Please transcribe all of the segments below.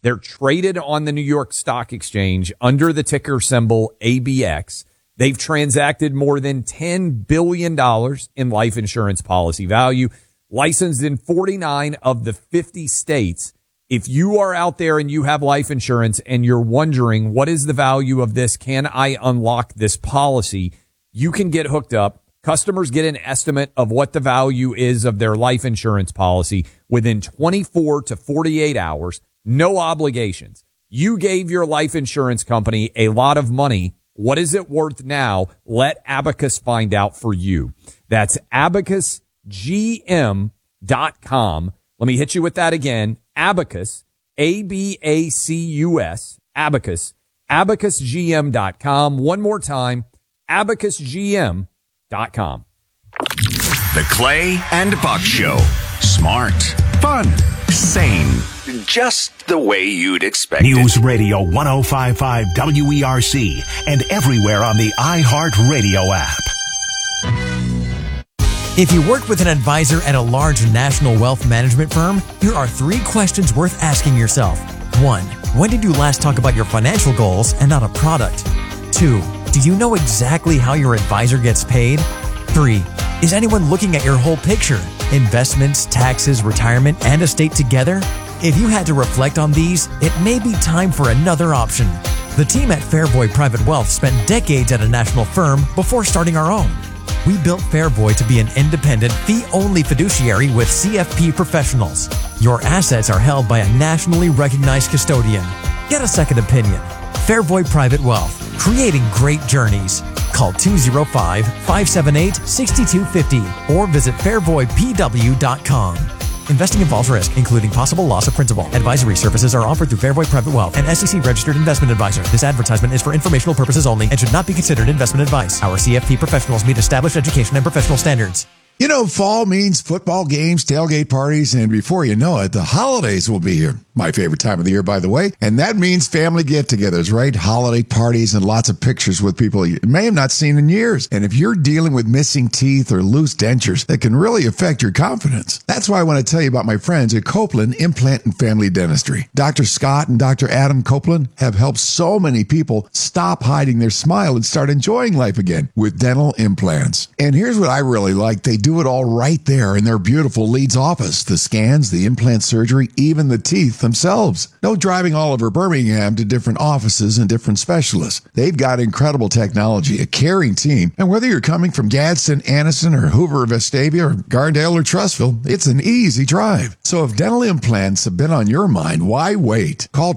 They're traded on the New York Stock Exchange under the ticker symbol ABX. They've transacted more than $10 billion in life insurance policy value, licensed in 49 of the 50 states. If you are out there and you have life insurance and you're wondering, what is the value of this? Can I unlock this policy? You can get hooked up. Customers get an estimate of what the value is of their life insurance policy within 24 to 48 hours. No obligations. You gave your life insurance company a lot of money. What is it worth now? Let Abacus find out for you. That's abacusgm.com. Let me hit you with that again. Abacus, ABACUS, Abacus, abacusgm.com. One more time, abacusgm.com. The Clay and Buck Show. Smart, fun, sane. Just the way you'd expect News Radio 105.5 WERC and everywhere on the iHeartRadio app. If you work with an advisor at a large national wealth management firm, here are 3 questions worth asking yourself. 1. When did you last talk about your financial goals and not a product? 2. Do you know exactly how your advisor gets paid? 3. Is anyone looking at your whole picture? Investments, taxes, retirement, and estate together? If you had to reflect on these, it may be time for another option. The team at Fairvoy Private Wealth spent decades at a national firm before starting our own. We built Fairvoy to be an independent, fee-only fiduciary with CFP professionals. Your assets are held by a nationally recognized custodian. Get a second opinion. Fairvoy Private Wealth, creating great journeys. Call 205-578-6250 or visit fairvoypw.com. Investing involves risk, including possible loss of principal. Advisory services are offered through Fairvoy Private Wealth, an SEC-registered investment advisor. This advertisement is for informational purposes only and should not be considered investment advice. Our CFP professionals meet established education and professional standards. You know, fall means football games, tailgate parties, and before you know it, the holidays will be here. My favorite time of the year, by the way. And that means family get-togethers, right? Holiday parties and lots of pictures with people you may have not seen in years. And if you're dealing with missing teeth or loose dentures, that can really affect your confidence. That's why I want to tell you about my friends at Copeland Implant and Family Dentistry. Dr. Scott and Dr. Adam Copeland have helped so many people stop hiding their smile and start enjoying life again with dental implants. And here's what I really like. They do it all right there in their beautiful Leeds office. The scans, the implant surgery, even the teeth themselves. No driving all over Birmingham to different offices and different specialists. They've got incredible technology, a caring team, and whether you're coming from Gadsden, Anniston, or Hoover, Vestavia, or Gardale, or Trussville, it's an easy drive. So if dental implants have been on your mind, why wait? Call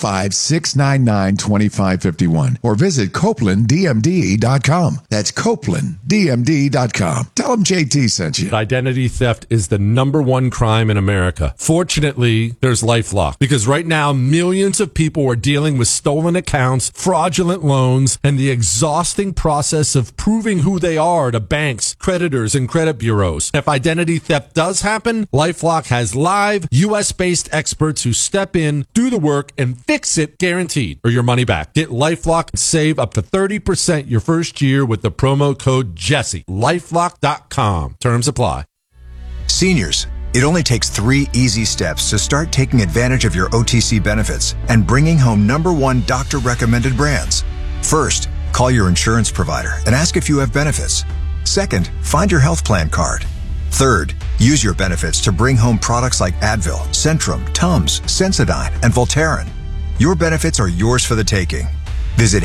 205-699-2551 or visit CopelandDMD.com. That's CopelandDMD.com. Tell them JT sent you. Identity theft is the #1 crime in America. Fortunately, there's LifeLock, because right now millions of people are dealing with stolen accounts, fraudulent loans, and the exhausting process of proving who they are to banks, creditors, and credit bureaus. If identity theft does happen, LifeLock has live US-based experts who step in, do the work, and fix it, guaranteed, or your money back. Get LifeLock and save up to 30% your first year with the promo code Jesse. LifeLock.com. Terms apply. Seniors, it only takes 3 easy steps to start taking advantage of your OTC benefits and bringing home #1 doctor-recommended brands. First, call your insurance provider and ask if you have benefits. Second, find your health plan card. Third, use your benefits to bring home products like Advil, Centrum, Tums, Sensodyne, and Voltaren. Your benefits are yours for the taking. Visit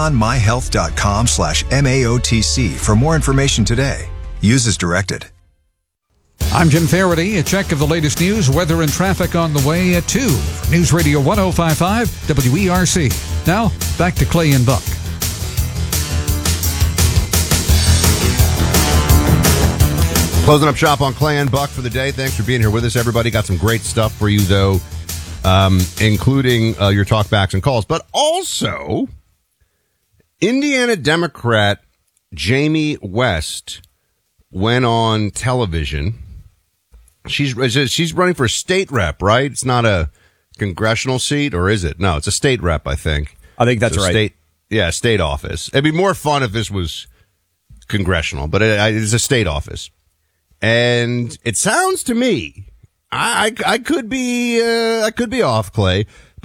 HaleyOnMyHealth.com/MAOTC for more information today. Use as directed. I'm Jim Faraday. A check of the latest news, weather, and traffic on the way at 2. News Radio 105.5 WERC. Now, back to Clay and Buck. Closing up shop on Clay and Buck for the day. Thanks for being here with us, everybody. Got some great stuff for you, though, including your talkbacks and calls. But also, Indiana Democrat Jamie West went on television. She's running for state rep, right? It's not a congressional seat, or is it? No, it's a state rep, I think. I think that's right. State office. It'd be more fun if this was congressional, but it's a state office. And it sounds to me, I could be off, Clay,